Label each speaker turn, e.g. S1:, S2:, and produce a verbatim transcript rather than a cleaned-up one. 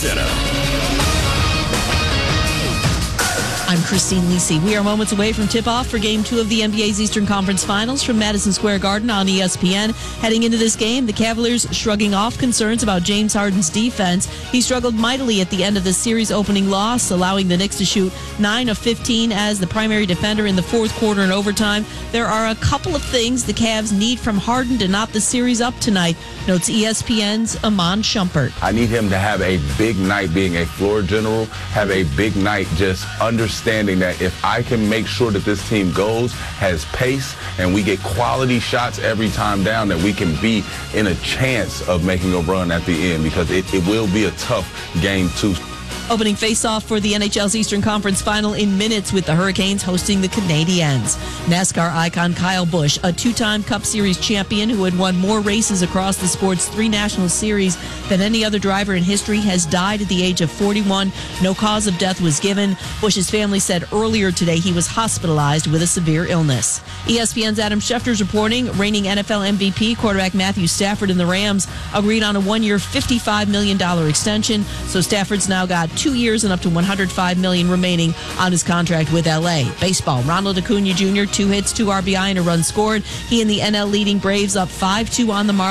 S1: Center.
S2: I'm Christine Lisi. We are moments away from tip-off for Game two of the N B A's Eastern Conference Finals from Madison Square Garden on E S P N. Heading into this game, the Cavaliers shrugging off concerns about James Harden's defense. He struggled mightily at the end of the series opening loss, allowing the Knicks to shoot nine of fifteen as the primary defender in the fourth quarter and overtime. There are a couple of things the Cavs need from Harden to knot the series up tonight, notes E S P N's Iman Shumpert.
S3: I need him to have a big night being a floor general, have a big night just understanding that if I can make sure that this team goes, has pace, and we get quality shots every time down, that we can be in a chance of making a run at the end, because it, it will be a tough game two.
S2: Opening face-off for the N H L's Eastern Conference Final in minutes with the Hurricanes hosting the Canadiens. NASCAR icon Kyle Busch, a two-time Cup Series champion who had won more races across the sport's three national series than any other driver in history, has died at the age of forty-one. No cause of death was given. Busch's family said earlier today he was hospitalized with a severe illness. E S P N's Adam Schefter's reporting reigning N F L M V P quarterback Matthew Stafford and the Rams agreed on a one-year fifty-five million dollars extension, so Stafford's now got two years and up to one hundred five million dollars remaining on his contract with L A. Baseball, Ronald Acuna Junior, two hits, two R B I, and a run scored. He and the N L leading Braves up five two on the Marlins.